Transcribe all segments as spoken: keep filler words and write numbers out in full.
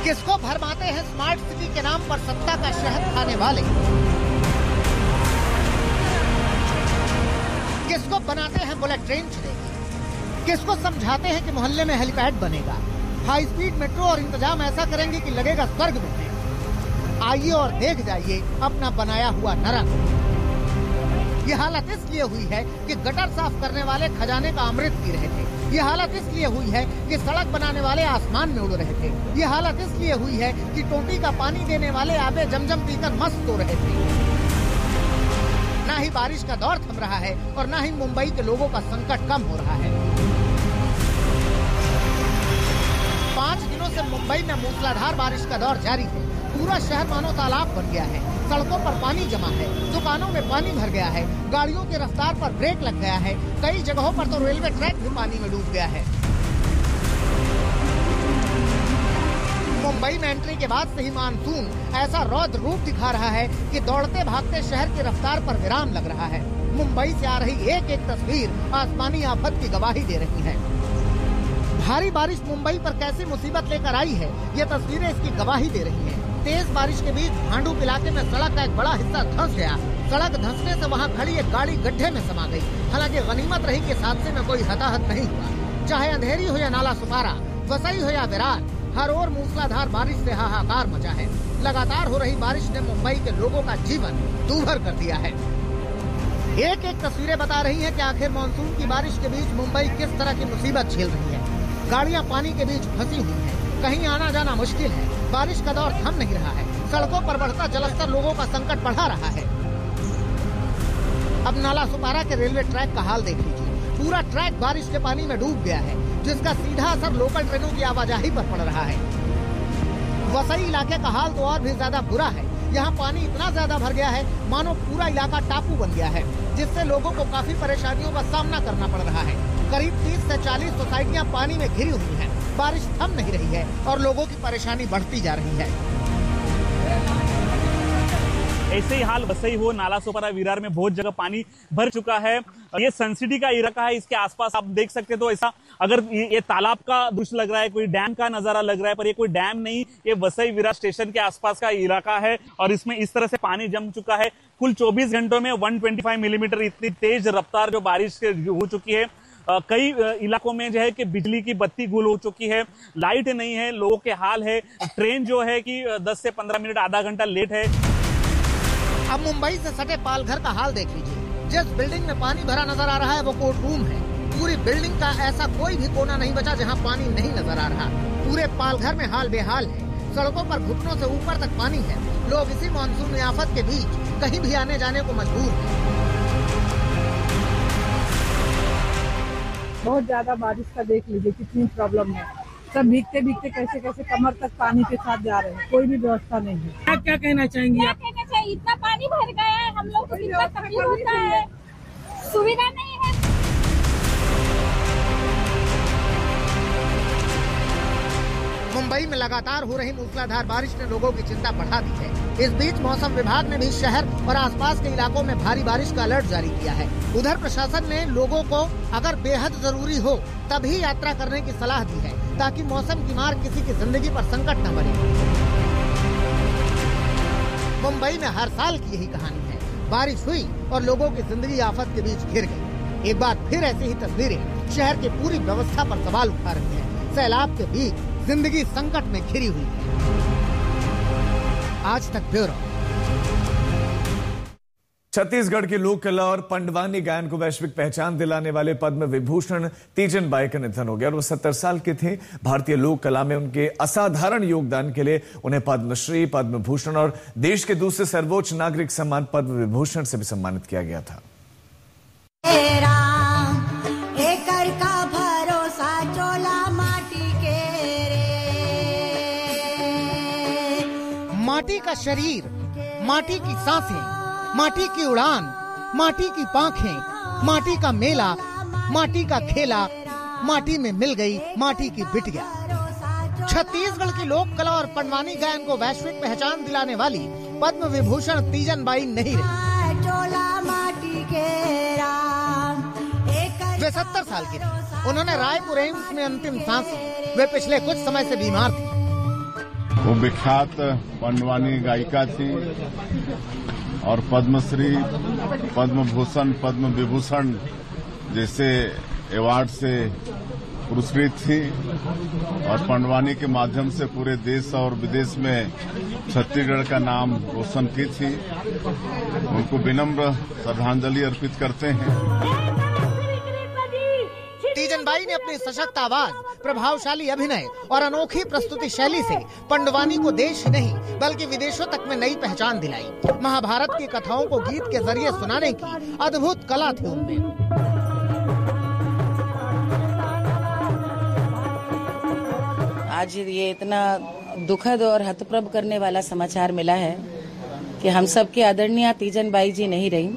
किसको भरमाते हैं smart city के नाम पर सत्ता का शहद खाने वाले, किसको बनाते हैं बुलेट ट्रेन चलेगी, किसको समझाते हैं कि मोहल्ले में हेलीपैड बनेगा, हाई स्पीड मेट्रो और इंतजाम ऐसा करेंगे कि लगेगा स्वर्ग में। आइए और देख जाइए अपना बनाया हुआ नरक। ये हालत इसलिए हुई है कि गटर साफ करने वाले खजाने का अमृत पी रहे थे। ये हालत इसलिए हुई है कि सड़क बनाने वाले आसमान में उड़ रहे थे। ये हालत इसलिए हुई है कि टोटी का पानी देने वाले आबे जमजम पीकर मस्त हो रहे थे। ना ही बारिश का दौर थम रहा है और ना ही मुंबई के लोगों का संकट कम हो रहा है। पाँच दिनों से मुंबई में मूसलाधार बारिश का दौर जारी है। पूरा शहर मानो तालाब बन गया है। सड़कों पर पानी जमा है, दुकानों में पानी भर गया है, गाड़ियों की रफ्तार पर ब्रेक लग गया है। कई जगहों पर तो रेलवे ट्रैक भी पानी में डूब गया है। मुंबई में एंट्री के बाद से ही मानसून ऐसा रौद्र रूप दिखा रहा है कि दौड़ते भागते शहर की रफ्तार पर विराम लग रहा है। मुंबई से आ रही एक एक तस्वीर आसमानी आफत की गवाही दे रही है। भारी बारिश मुंबई पर कैसी मुसीबत लेकर आई है, ये तस्वीरें इसकी गवाही दे रही हैं। तेज बारिश के बीच भांडुप इलाके में सड़क का एक बड़ा हिस्सा धंस गया। सड़क धंसने से वहां खड़ी एक गाड़ी गड्ढे में समा गई। हालांकि गनीमत रही कि इस हादसे में कोई हताहत नहीं हुआ। चाहे अंधेरी हो या नाला सुपारा, वसई हो या विरार, हर ओर मूसलाधार बारिश से हाहाकार मचा है। लगातार हो रही बारिश ने मुंबई के लोगों का जीवन दूभर कर दिया है। एक एक तस्वीरें बता रही हैं कि आखिर मानसून की बारिश के बीच मुंबई किस तरह की मुसीबत झेल रही है। गाड़ियां पानी के बीच फंसी हुई हैं, कहीं आना जाना मुश्किल है। बारिश का दौर थम नहीं रहा है। सड़कों पर बढ़ता जलस्तर लोगों का संकट बढ़ा रहा है। अब नाला सुपारा के रेलवे ट्रैक का हाल देख लीजिए। पूरा ट्रैक बारिश के पानी में डूब गया है, जिसका सीधा असर लोकल ट्रेनों की आवाजाही पर पड़ रहा है। वसई इलाके का हाल तो और भी ज्यादा बुरा है। यहाँ पानी इतना ज्यादा भर गया है मानो पूरा इलाका टापू बन गया है, जिससे लोगों को काफी परेशानियों का सामना करना पड़ रहा है। करीब तीस से चालीस सोसाइटियाँ पानी में घिरी हुई हैं। बारिश थम नहीं रही है और लोगों की परेशानी बढ़ती जा रही है। ऐसे ही हाल वसई हो, नाला सोपारा, विरार में बहुत जगह पानी भर चुका है। ये सन सिटी का इलाका है। इसके आसपास आप देख सकते तो ऐसा अगर ये तालाब का दृश्य लग रहा है, कोई डैम का नजारा लग रहा है, पर ये कोई डैम नहीं, ये वसई विरार स्टेशन के आसपास का इलाका है और इसमें इस तरह से पानी जम चुका है। कुल चौबीस घंटों में एक सौ पच्चीस मिलीमीटर इतनी तेज रफ्तार जो बारिश हो चुकी है। Uh, कई uh, इलाकों में जो है कि बिजली की बत्ती गुल हो चुकी है, लाइट नहीं है, लोगों के हाल है। ट्रेन जो है कि uh, दस से पंद्रह मिनट आधा घंटा लेट है। अब मुंबई से सटे पालघर का हाल देख लीजिए। जिस बिल्डिंग में पानी भरा नजर आ रहा है वो कोर्ट रूम है। पूरी बिल्डिंग का ऐसा कोई भी कोना नहीं बचा जहाँ पानी नहीं नजर आ रहा। पूरे पालघर में हाल बेहाल है। सड़कों पर घुटनों से ऊपर तक पानी है। लोग इसी मानसून आफत के बीच कहीं भी आने जाने को मजबूर है। बहुत ज्यादा बारिश का देख लीजिए कितनी प्रॉब्लम है। सब भीगते भीगते कैसे कैसे कमर तक पानी के साथ जा रहे हैं। कोई भी व्यवस्था नहीं है। क्या क्या कहना चाहेंगी आप? क्या कहना चाहिए? इतना पानी भर गया है, हम लोग को कितना तकलीफ होता है, सुविधा नहीं है। मुंबई में लगातार हो रही मूसलाधार बारिश ने लोगों की चिंता बढ़ा दी है। इस बीच मौसम विभाग ने भी शहर और आसपास के इलाकों में भारी बारिश का अलर्ट जारी किया है। उधर प्रशासन ने लोगों को अगर बेहद जरूरी हो तभी यात्रा करने की सलाह दी है, ताकि मौसम की मार किसी की जिंदगी पर संकट न बने। मुंबई में हर साल की यही कहानी है। बारिश हुई और लोगों की जिंदगी आफत के बीच घिर गई। एक बार फिर ऐसी ही तस्वीरें शहर की पूरी व्यवस्था पर सवाल उठा रही है। सैलाब के बीच जिंदगी संकट में घिरी हुई है। आज तक ब्यूरो। छत्तीसगढ़ की लोक कला और पंडवानी गायन को वैश्विक पहचान दिलाने वाले पद्म विभूषण तीजन बाई का निधन हो गया और वो सत्तर साल के थे। भारतीय लोक कला में उनके असाधारण योगदान के लिए उन्हें पद्मश्री, पद्म भूषण और देश के दूसरे सर्वोच्च नागरिक सम्मान पद्म विभूषण से भी सम्मानित किया गया था। माटी का शरीर, माटी की सांसें, माटी की उड़ान, माटी की पांखें, माटी का मेला, माटी का खेला, माटी में मिल गई माटी की बिटिया। छत्तीसगढ़ की लोक कला और पंडवानी गायन को वैश्विक पहचान दिलाने वाली पद्म विभूषण तीजन बाई नहीं रही। वे सत्तर साल की थी। उन्होंने रायपुर एम्स में अंतिम सांस ली। वे पिछले कुछ समय से बीमार थी। वो विख्यात पंडवानी गायिका थी और पद्मश्री, पद्म भूषण, पद्म विभूषण जैसे अवार्ड से पुरस्कृत थी और पंडवानी के माध्यम से पूरे देश और विदेश में छत्तीसगढ़ का नाम रोशन की थी। उनको विनम्र श्रद्धांजलि अर्पित करते हैं। तीजन बाई ने अपनी सशक्त आवाज, प्रभावशाली अभिनय और अनोखी प्रस्तुति शैली से पंडवानी को देश ही नहीं बल्कि विदेशों तक में नई पहचान दिलाई। महाभारत की कथाओं को गीत के जरिए सुनाने की अद्भुत कला थी उनमें। आज ये इतना दुखद और हतप्रभ करने वाला समाचार मिला है कि हम सबके आदरणीय तीजन बाई जी नहीं रही।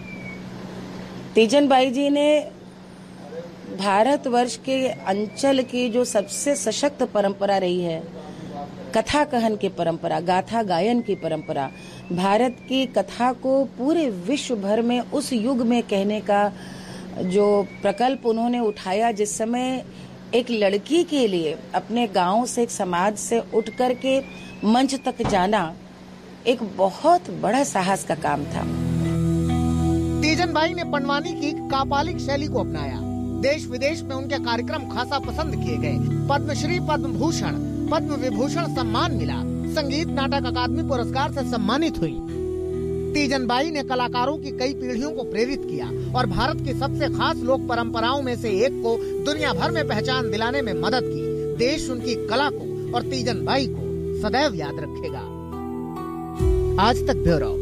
तीजन बाई जी ने भारतवर्ष के अंचल की जो सबसे सशक्त परंपरा रही है, कथा कहन की परंपरा, गाथा गायन की परंपरा, भारत की कथा को पूरे विश्व भर में उस युग में कहने का जो प्रकल्प उन्होंने उठाया, जिस समय एक लड़की के लिए अपने गांव से, एक समाज से उठ कर के मंच तक जाना एक बहुत बड़ा साहस का काम था। तीजन बाई ने पंडवानी की कापालिक शैली को अपनाया। देश विदेश में उनके कार्यक्रम खासा पसंद किए गए। पद्मश्री, पद्म भूषण, पद्म विभूषण सम्मान मिला। संगीत नाटक अकादमी पुरस्कार से सम्मानित हुई। तीजन बाई ने कलाकारों की कई पीढ़ियों को प्रेरित किया और भारत की सबसे खास लोक परंपराओं में से एक को दुनिया भर में पहचान दिलाने में मदद की। देश उनकी कला को और तीजन बाई को सदैव याद रखेगा। आज तक ब्यूरो।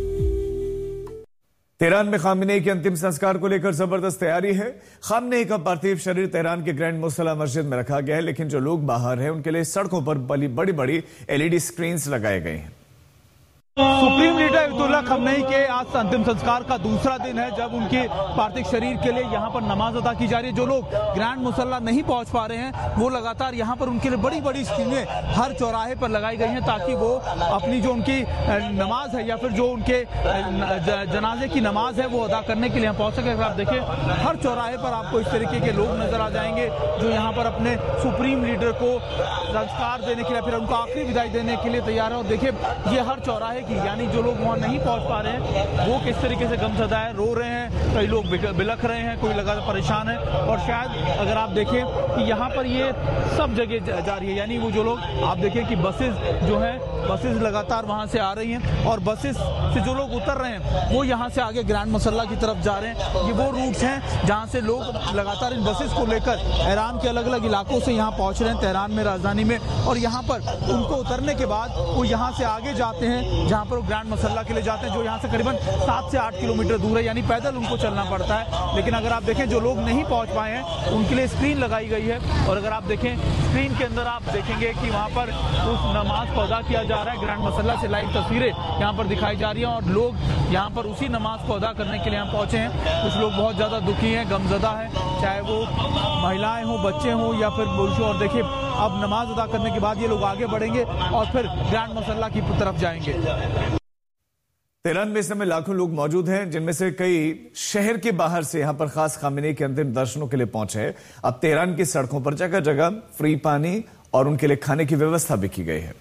तेहरान में खामनेई के अंतिम संस्कार को लेकर जबरदस्त तैयारी है। खामनेई का पार्थिव शरीर तेहरान के ग्रैंड मुसल्ला मस्जिद में रखा गया है, लेकिन जो लोग बाहर हैं उनके लिए सड़कों पर बड़ी बड़ी एलईडी स्क्रीन्स लगाए गए हैं। सुप्रीम लीडर अयतुल्ला खमनेई के आज अंतिम संस्कार का दूसरा दिन है, जब उनके पार्थिव शरीर के लिए यहाँ पर नमाज अदा की जा रही है। जो लोग ग्रैंड मुसल्ला नहीं पहुँच पा रहे हैं वो लगातार यहाँ पर उनके लिए बड़ी बड़ी स्क्रीनें हर चौराहे पर लगाई गई हैं, ताकि वो अपनी जो उनकी नमाज है या फिर जो उनके जनाजे की नमाज है वो अदा करने के लिए यहाँ पहुँच सके। अगर आप देखें हर चौराहे पर आपको इस तरीके के लोग नजर आ जाएंगे जो यहाँ पर अपने सुप्रीम लीडर को संस्कार देने के लिए, फिर उनको आखिरी विदाई देने के लिए तैयार है। और देखिए ये हर चौराहे की, यानी जो लोग वहां नहीं पहुंच पा रहे हैं वो किस तरीके से गमज़दा है, रो रहे हैं, कई लोग बिलख रहे हैं, कोई लगातार परेशान है। और शायद अगर आप देखें कि यहाँ पर ये सब जगह जा रही है, यानी वो जो लोग आप देखें कि बसेस जो है बसेस लगातार वहां से आ रही हैं और बसेस से जो लोग उतर रहे हैं वो यहाँ से आगे ग्रैंड मुसल्ला की तरफ जा रहे हैं। ये वो रूट्स हैं जहाँ से लोग लगातार इन बसेस को लेकर ईरान के अलग अलग इलाकों से यहाँ पहुँच रहे हैं, तेहरान में, राजधानी में, और यहाँ पर उनको उतरने के बाद वो यहाँ से आगे जाते हैं जहाँ पर वो ग्रैंड मुसल्ला के लिए जाते हैं, जो यहाँ से करीबन सात से आठ किलोमीटर दूर है, यानी पैदल उनको चलना पड़ता है। लेकिन अगर आप देखें जो लोग नहीं पहुँच पाए हैं उनके लिए स्क्रीन लगाई गई है, और अगर आप देखें स्क्रीन के अंदर आप देखेंगे कि वहाँ पर उस नमाज को अदा किया जा रहा है। ग्रैंड मुसल्ला से लाइव तस्वीरें यहाँ पर दिखाई जा रही हैं और लोग यहाँ पर उसी नमाज को अदा करने के लिए यहाँ पहुँचे हैं। कुछ लोग बहुत ज़्यादा दुखी हैं, गमज़दा हैं, चाहे वो महिलाएं हों, बच्चे हों या फिर पुरुष हो। और देखिए अब नमाज अदा करने के बाद ये लोग आगे बढ़ेंगे और फिर ग्रैंड मुसल्ला की तरफ जाएंगे। तेहरान में इस समय लाखों लोग मौजूद हैं, जिनमें से कई शहर के बाहर से यहां पर खास खामनेई के अंतिम दर्शनों के लिए पहुंचे हैं। अब तेहरान की सड़कों पर जगह जगह फ्री पानी और उनके लिए खाने की व्यवस्था भी की गई है।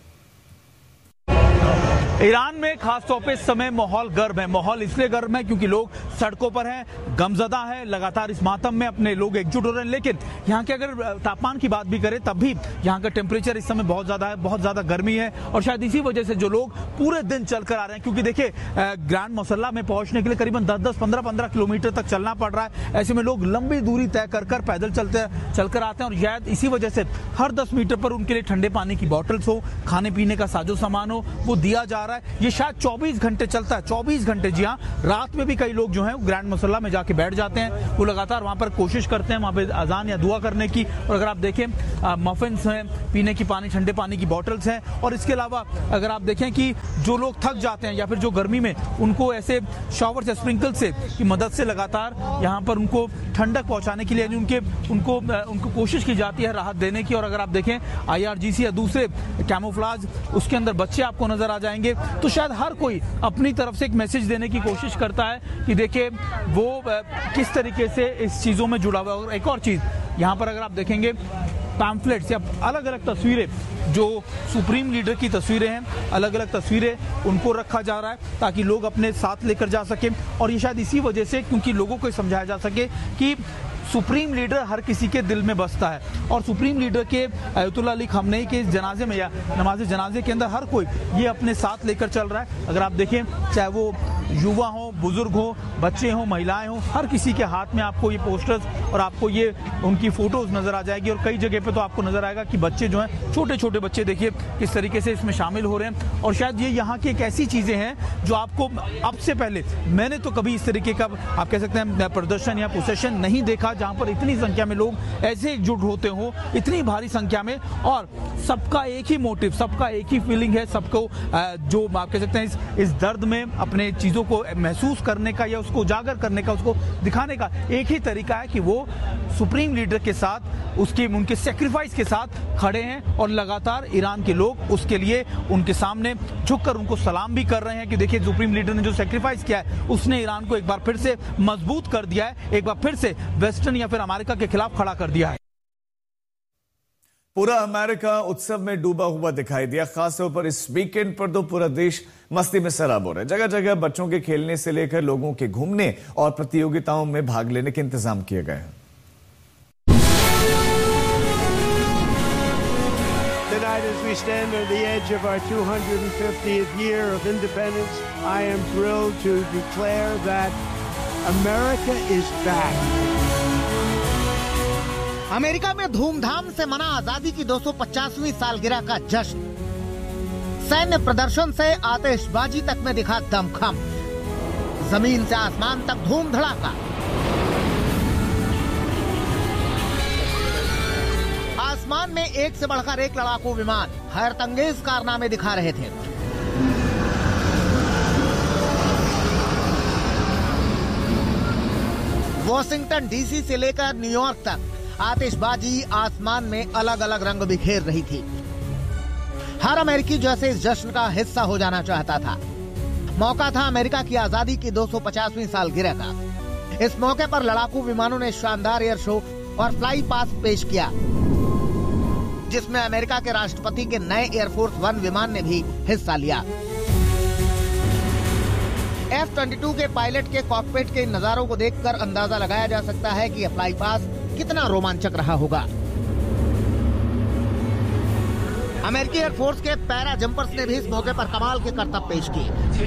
ईरान में खासतौर पे इस समय माहौल गर्म है। माहौल इसलिए गर्म है क्योंकि लोग सड़कों पर हैं, गमज़दा है, लगातार इस मातम में अपने लोग एकजुट हो रहे हैं। लेकिन यहाँ के अगर तापमान की बात भी करें तब भी यहाँ का टेम्परेचर इस समय बहुत ज़्यादा है, बहुत ज़्यादा गर्मी है, और शायद इसी वजह से जो लोग पूरे दिन चल कर आ रहे हैं, क्योंकि देखिए ग्रैंड मुसल्ला में पहुँचने के लिए करीबन दस दस पंद्रह पंद्रह किलोमीटर तक चलना पड़ रहा है। ऐसे में लोग लंबी दूरी तय कर कर पैदल चलते चलकर आते हैं, और शायद इसी वजह से हर दस मीटर पर उनके लिए ठंडे पानी की बॉटल्स हो, खाने पीने का साजो सामान हो, वो दिया जा रहा है। ये शायद चौबीस घंटे चलता है, चौबीस घंटे। जी हाँ, रात में भी कई लोग जो हैं ग्रैंड मुसल्ला में जाके बैठ जाते हैं, वो लगातार वहां पर कोशिश करते हैं वहां पे अजान या दुआ करने की। और अगर आप देखें मफिन्स हैं, पीने की पानी, ठंडे पानी की बॉटल्स हैं, और इसके अलावा अगर आप देखें कि जो लोग थक जाते हैं या फिर जो गर्मी में, उनको ऐसे शावर से, स्प्रिंकल से की मदद से लगातार यहाँ पर उनको ठंडक पहुँचाने के लिए उनके उनको उनको कोशिश की जाती है राहत देने की। और अगर आप देखें आई आर जी सी या दूसरे कैमोफ्लाज, उसके अंदर बच्चे आपको नजर आ जाएंगे। तो शायद हर कोई अपनी तरफ से एक मैसेज देने की कोशिश करता है कि देखिए वो किस तरीके से इस चीज़ों में जुड़ा हुआ है। और एक और चीज़ यहाँ पर अगर आप देखेंगे पैम्फलेट्स या अलग अलग तस्वीरें, जो सुप्रीम लीडर की तस्वीरें हैं, अलग अलग तस्वीरें उनको रखा जा रहा है ताकि लोग अपने साथ लेकर जा सकें। और ये शायद इसी वजह से, क्योंकि लोगों को समझाया जा सके कि सुप्रीम लीडर हर किसी के दिल में बसता है, और सुप्रीम लीडर के अयतुल्लाह अली खamenei के जनाजे में या नमाज जनाजे के अंदर हर कोई ये अपने साथ लेकर चल रहा है। अगर आप देखें, चाहे वो युवा हो, बुजुर्ग हो, बच्चे हो, महिलाएं हो, हर किसी के हाथ में आपको ये पोस्टर्स और आपको ये उनकी फोटोज नजर आ जाएगी। और कई जगह पे तो आपको नजर आएगा कि बच्चे जो हैं, छोटे छोटे बच्चे, देखिए किस तरीके से इसमें शामिल हो रहे हैं। और शायद ये यहाँ की एक ऐसी चीजें हैं जो आपको अब से पहले मैंने तो कभी इस तरीके का आप कह सकते हैं प्रदर्शन या प्रोसेशन नहीं देखा जहां पर इतनी संख्या में लोग ऐसे एकजुट होते हो, इतनी भारी संख्या में, और सबका एक ही मोटिव, सबका एक ही फीलिंग है, सबको जो आप कह सकते हैं इस, इस दर्द में अपने चीजों को महसूस करने का या उसको उजागर करने का, उसको दिखाने का एक ही तरीका है कि वो सुप्रीम लीडर के साथ, उसके उनके सेक्रीफाइस के साथ खड़े हैं। और लगातार ईरान के लोग उसके लिए उनके सामने झुककर उनको सलाम भी कर रहे हैं कि देखिए सुप्रीम लीडर ने जो सेक्रीफाइस किया है उसने ईरान को एक बार फिर से मजबूत कर दिया है, एक बार फिर से वेस्टर्न या फिर अमेरिका के खिलाफ खड़ा कर दिया है। पूरा अमेरिका उत्सव में डूबा हुआ दिखाई दिया। खासतौर पर इस वीकेंड पर तो पूरा देश मस्ती में सराब हो रहा है। जगह जगह बच्चों के खेलने से लेकर लोगों के घूमने और प्रतियोगिताओं में भाग लेने के इंतजाम किए गए हैं। Tonight, as we stand on the edge of our two hundred fiftieth year of independence, I am thrilled to declare that America is back. America में धूमधाम से मना आजादी की दो सौ पचासवीं सालगिरह का जश्न। सैन्य प्रदर्शन से आतिशबाजी तक में दिखा दमखम। जमीन से आसमान तक धूम धड़ाका। आसमान में एक से बढ़कर एक लड़ाकू विमान हैरतअंगेज कारनामे दिखा रहे थे। वॉशिंगटन डीसी से लेकर न्यूयॉर्क तक आतिशबाजी आसमान में अलग अलग रंग बिखेर रही थी। हर अमेरिकी जैसे इस जश्न का हिस्सा हो जाना चाहता था। मौका था अमेरिका की आजादी की दो सौ पचासवीं सालगिरह का। इस मौके पर लड़ाकू विमानों ने शानदार एयर शो और फ्लाई पास पेश किया, जिसमें अमेरिका के राष्ट्रपति के नए एयरफोर्स वन विमान ने भी हिस्सा लिया। एफ बाईस के पायलट के कॉकपिट के इन नजारों को देखकर अंदाजा लगाया जा सकता है कि यह फ्लाई पास कितना रोमांचक रहा होगा। अमेरिकी एयरफोर्स के पैरा जंपर्स ने भी इस मौके पर कमाल के करतब पेश किए।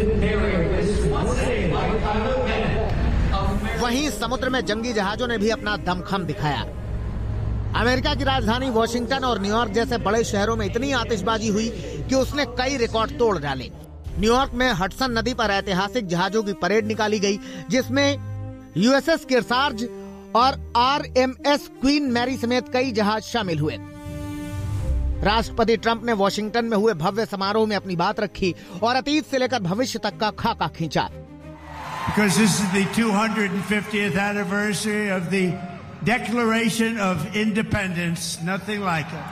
वहीं समुद्र में जंगी जहाजों ने भी अपना दमखम दिखाया। अमेरिका की राजधानी वॉशिंगटन और न्यूयॉर्क जैसे बड़े शहरों में इतनी आतिशबाजी हुई कि उसने कई रिकॉर्ड तोड़ डाले। न्यूयॉर्क में हडसन नदी पर ऐतिहासिक जहाजों की परेड निकाली गई, जिसमें यूएसएस केरसार्ज और आरएमएस क्वीन मैरी समेत कई जहाज शामिल हुए। राष्ट्रपति ट्रंप ने वॉशिंगटन में हुए भव्य समारोह में अपनी बात रखी और अतीत से लेकर भविष्य तक का खाका खींचा। Because this is the two hundred fiftieth anniversary of the Declaration of Independence, nothing like it.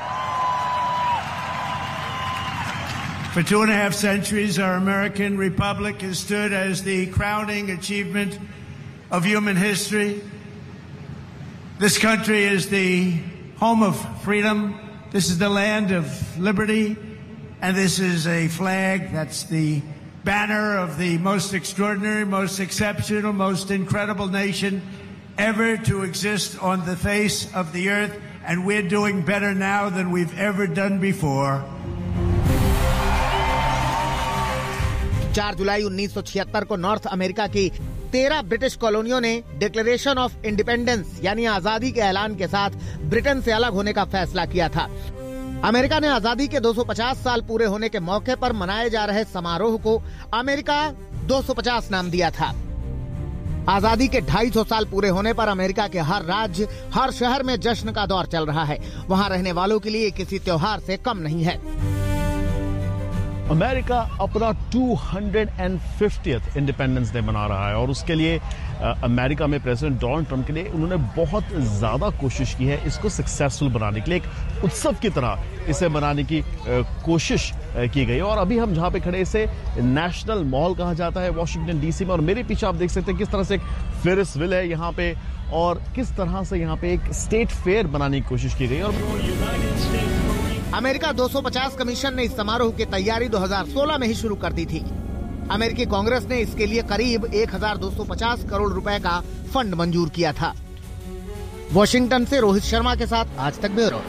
For two and a half centuries, our American republic has stood as the crowning achievement of human history. This country is the home of freedom. This is the land of liberty. And this is a flag that's the banner of the most extraordinary, most exceptional, most incredible nation ever to exist on the face of the earth. And we're doing better now than we've ever done before. चार जुलाई उन्नीस सौ छिहत्तर को north America की तेरह British कॉलोनियों ने declaration of independence यानी आजादी के ऐलान के साथ ब्रिटेन से अलग होने का फैसला किया था। अमेरिका ने आजादी के दो सौ पचास साल पूरे होने के मौके पर मनाए जा रहे समारोह को अमेरिका दो सौ पचास नाम दिया था। आजादी के ढाई सौ साल पूरे होने पर अमेरिका के हर राज्य, हर शहर में जश्न का दौर चल रहा है। वहां रहने वालों के लिए किसी त्योहार से कम नहीं है। अमेरिका अपना two hundred fiftieth independence day मना रहा है और उसके लिए अमेरिका में प्रेसिडेंट डोनाल्ड ट्रंप के लिए उन्होंने बहुत ज़्यादा कोशिश की है इसको सक्सेसफुल बनाने के लिए, एक उत्सव की तरह इसे मनाने की कोशिश की गई। और अभी हम जहाँ पे खड़े इसे नेशनल मॉल कहा जाता है वॉशिंगटन डीसी में, और मेरे पीछे आप देख सकते हैं किस तरह से एक फेरिस व्हील है यहाँ पे और किस तरह से यहाँ पे एक स्टेट फेयर बनाने की कोशिश की गई। और अमेरिका दो सौ पचास कमीशन ने इस समारोह की तैयारी दो हज़ार सोलह में ही शुरू कर दी थी। अमेरिकी कांग्रेस ने इसके लिए करीब एक हज़ार दो सौ पचास करोड़ रुपए का फंड मंजूर किया था। वॉशिंगटन से रोहित शर्मा के साथ आज तक ब्यूरो।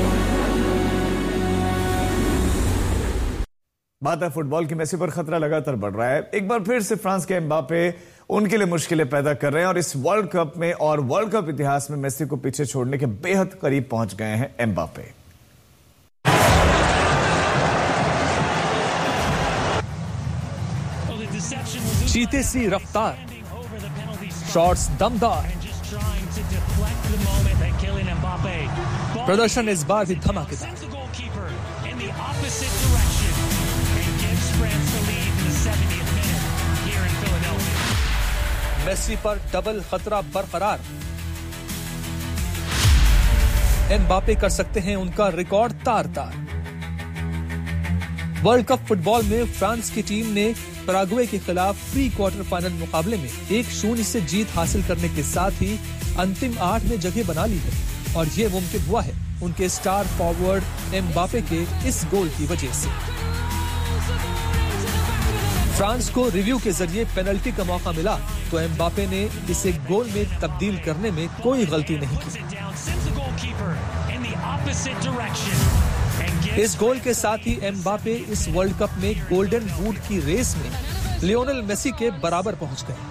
बात है फुटबॉल की। मेसी पर खतरा लगातार बढ़ रहा है। एक बार फिर से फ्रांस के एम्बापे उनके लिए मुश्किलें पैदा कर रहे हैं और इस वर्ल्ड कप में और वर्ल्ड कप इतिहास में मेसी को पीछे छोड़ने के बेहद करीब पहुंच गए हैं एम्बापे। चीते सी रफ्तार, शॉट्स दमदार, प्रदर्शन इस बार भी धमाकेदार। मेसी पर डबल खतरा बरकरार। एम्बापे कर सकते हैं उनका रिकॉर्ड तार तार। वर्ल्ड कप फुटबॉल में फ्रांस की टीम ने पैराग्वे के खिलाफ प्री क्वार्टर फाइनल मुकाबले में एक शून्य से जीत हासिल करने के साथ ही अंतिम आठ में जगह बना ली है और ये मुमकिन हुआ है उनके स्टार फॉरवर्ड एम्बापे के इस गोल की वजह से। फ्रांस को रिव्यू के जरिए पेनल्टी का मौका मिला तो एम्बापे ने इसे गोल में तब्दील करने में कोई गलती नहीं की। इस गोल के साथ ही एम्बापे इस वर्ल्ड कप में गोल्डन बूट की रेस में लियोनेल मेसी के बराबर पहुंच गए।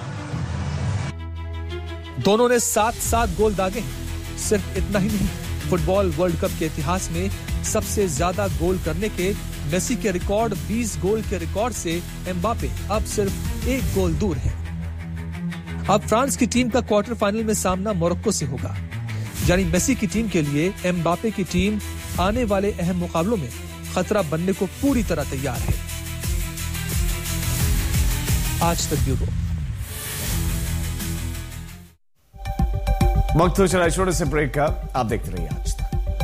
दोनों ने सात सात गोल दागे। सिर्फ इतना ही नहीं, फुटबॉल वर्ल्ड कप के इतिहास में सबसे ज्यादा गोल करने के मेसी के रिकॉर्ड बीस गोल के रिकॉर्ड से एम्बापे अब सिर्फ एक गोल दूर है। अब फ्रांस की टीम का क्वार्टर फाइनल में सामना मोरक्को से होगा, यानी मेसी की टीम के लिए एम्बापे की टीम आने वाले अहम मुकाबलों में खतरा बनने को पूरी तरह तैयार है। आज तक ब्यूरो। वक्त हो चला छोटे से ब्रेक का, आप देखते रहिए आज तक।